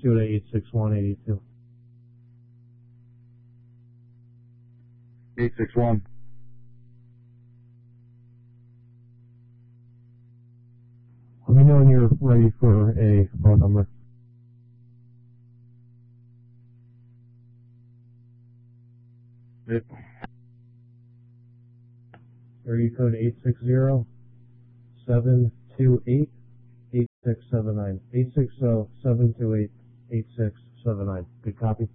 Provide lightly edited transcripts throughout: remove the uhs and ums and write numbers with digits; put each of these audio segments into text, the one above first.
2 to 86182. 861. Let me know when you're ready for a phone number. Yep. Area code 860-728-8679. 860-728-8679. Good copy?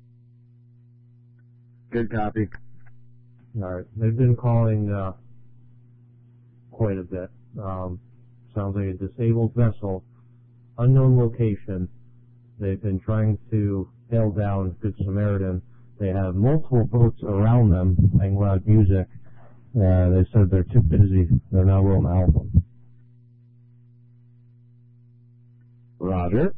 Good copy. Alright. They've been calling quite a bit. Sounds like a disabled vessel, unknown location. They've been trying to hail down Good Samaritan. They have multiple boats around them playing loud music. They said they're too busy. They're not willing to help them. Roger.